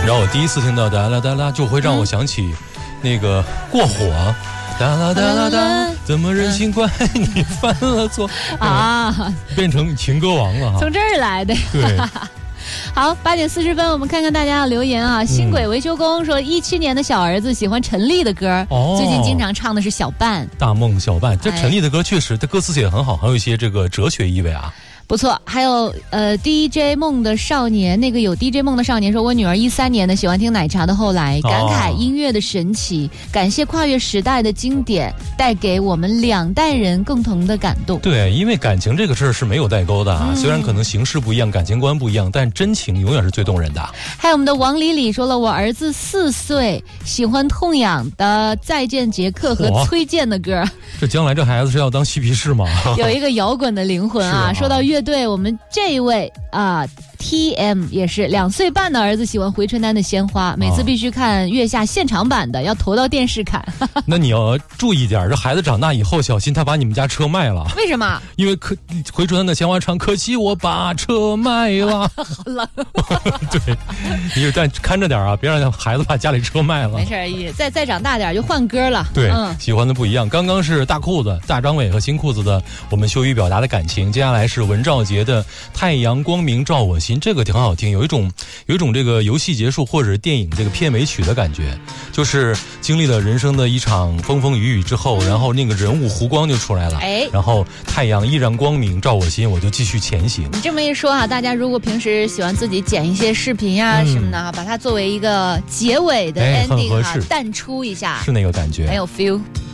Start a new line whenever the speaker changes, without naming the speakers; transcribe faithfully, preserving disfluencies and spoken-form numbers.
然后我第一次听到哒啦哒啦，就会让我想起那个过火。哒啦哒啦哒，怎么人心怪你犯了错啊？变成情歌王了哈，
从这儿来的。
对。
好，八点四十分，我们看看大家的留言啊。新轨维修工说，一七年的小儿子喜欢陈粒的歌，哦、最近经常唱的是小半。
大梦小半，这陈粒的歌确实，这歌词写得很好，很有一些这个哲学意味啊。
不错，还有呃 D J 梦的少年，那个有 D J 梦的少年说，我女儿一三年的喜欢听奶茶的后来，感慨音乐的神奇，哦、感谢跨越时代的经典，带给我们两代人共同的感动。
对，因为感情这个事儿是没有代沟的啊，嗯、虽然可能形式不一样，感情观不一样，但真情永远是最动人的。
还有我们的王李李说了，我儿子四岁，喜欢痛痒的再见杰克和崔健的歌。
这将来这孩子是要当嬉皮士吗？
有一个摇滚的灵魂啊！啊说到乐队，我们这一位啊 T M 也是两岁半的儿子，喜欢回春丹的鲜花，每次必须看月下现场版的，要投到电视看。
那你要注意点，这孩子长大以后小心他把你们家车卖了。
为什么？
因为可回春丹的鲜花唱，可惜我把车卖了。
好冷。
对，你就但看着点啊，别让孩子把家里车卖了。
没事，再再长大点就换歌了。
对，嗯、喜欢的不一样。刚刚是大裤子大张伟和新裤子的我们羞于表达的感情，接下来是文兆杰的太阳光明照我心，这个挺好听，有一种有一种这个游戏结束或者是电影这个片尾曲的感觉，就是经历了人生的一场风风雨雨之后，然后那个人物弧光就出来了，哎，然后太阳依然光明照我心，我就继续前行。
你这么一说啊，大家如果平时喜欢自己剪一些视频呀、啊嗯、什么的，把它作为一个结尾的 ending 啊，淡出一下，
是那个感觉，
很有 feel。